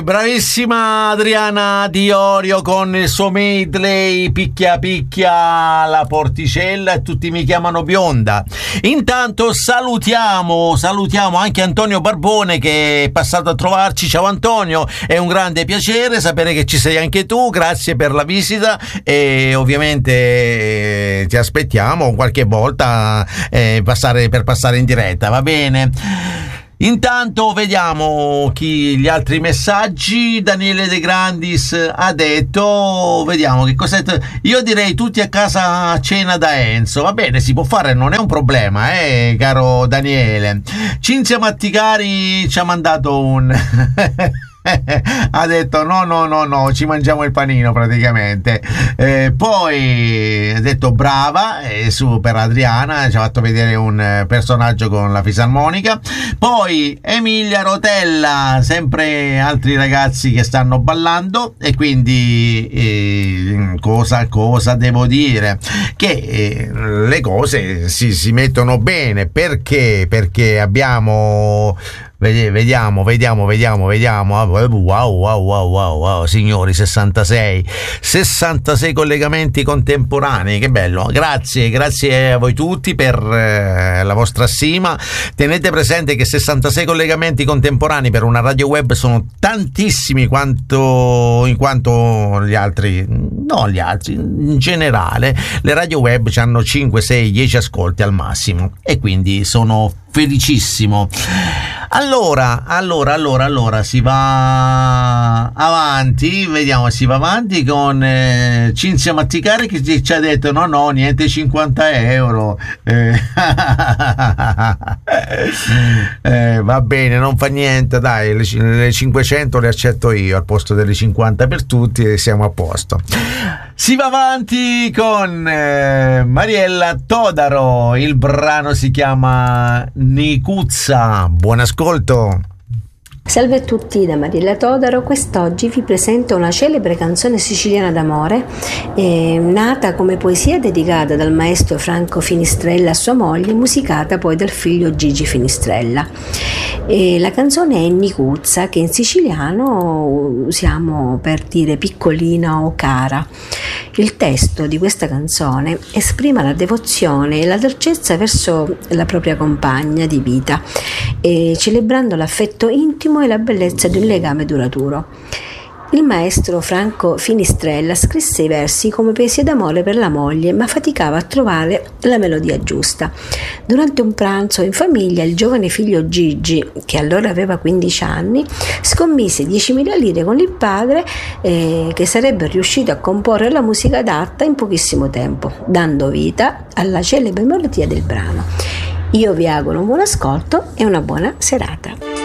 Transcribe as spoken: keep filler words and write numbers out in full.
bravissima Adriana Diorio con il suo medley Picchia picchia la porticella e tutti mi chiamano bionda. Intanto salutiamo salutiamo anche Antonio Barbone che è passato a trovarci. Ciao Antonio, è un grande piacere sapere che ci sei anche tu, grazie per la visita e ovviamente eh, ti aspettiamo qualche volta eh, passare, per passare in diretta, va bene? Intanto vediamo chi gli altri messaggi. Daniele De Grandis ha detto, vediamo che cosa. Io direi tutti a casa a cena da Enzo. Va bene, si può fare, non è un problema, eh, caro Daniele. Cinzia Matticari ci ha mandato un ha detto no no no no ci mangiamo il panino praticamente, eh, poi ha detto brava, eh, su per Adriana ci ha fatto vedere un personaggio con la fisarmonica. Poi Emilia Rotella, sempre altri ragazzi che stanno ballando e quindi eh, cosa cosa devo dire che eh, le cose si, si mettono bene perché perché abbiamo Vediamo, vediamo, vediamo, vediamo. Wow, wow, wow, wow, wow, signori, sessantasei sessantasei collegamenti contemporanei, che bello. Grazie, grazie a voi tutti per eh, la vostra stima. Tenete presente che sessantasei collegamenti contemporanei per una radio web sono tantissimi quanto in quanto gli altri, no, gli altri, in generale, le radio web hanno cinque, sei, dieci ascolti al massimo e quindi sono felicissimo. Allora, allora, allora, allora si va avanti, vediamo, si va avanti con eh, Cinzia Matticari che ci, ci ha detto no, no, niente cinquanta euro. Eh, eh, va bene, non fa niente, dai, le, le cinquecento le accetto io al posto delle cinquanta per tutti e siamo a posto. Si va avanti con eh, Mariella Todaro, il brano si chiama Nicuzza. Buon ascolto. Salve a tutti da Mariella Todaro. Quest'oggi vi presento una celebre canzone siciliana d'amore eh, nata come poesia dedicata dal maestro Franco Finistrella a sua moglie, musicata poi dal figlio Gigi Finistrella. E la canzone è Nicuzza, che in siciliano usiamo per dire piccolina o cara. Il testo di questa canzone esprime la devozione e la dolcezza verso la propria compagna di vita, e celebrando l'affetto intimo e la bellezza di un legame duraturo. Il maestro Franco Finistrella scrisse i versi come poesia d'amore per la moglie, ma faticava a trovare la melodia giusta. Durante un pranzo in famiglia, il giovane figlio Gigi, che allora aveva quindici anni, scommise diecimila lire con il padre eh, che sarebbe riuscito a comporre la musica adatta in pochissimo tempo, dando vita alla celebre melodia del brano. Io vi auguro un buon ascolto e una buona serata.